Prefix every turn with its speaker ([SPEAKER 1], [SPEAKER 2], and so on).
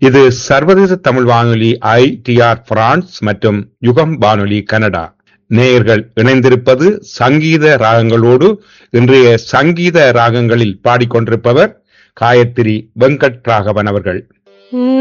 [SPEAKER 1] இது சர்வதேச தமிழ் வானொலி ITR பிரான்ஸ் மற்றும் யுகம் வானொலி கனடா. நேயர்கள் இணைந்திருப்பது சங்கீத ராகங்களோடு. இன்றைய சங்கீத ராகங்களில் பாடிக்கொண்டிருப்பவர் காயத்ரி வெங்கட் ராகவன் அவர்கள்.